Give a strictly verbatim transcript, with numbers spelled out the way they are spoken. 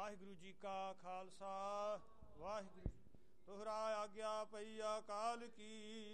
ਵਾਹਿਗੁਰੂ ਜੀ ਕਾ ਖਾਲਸਾ ਵਾਹਿਗੁਰੂ। ਤੋਹਰਾ ਆਗਿਆ ਪਈ ਅਕਾਲ ਕੀ।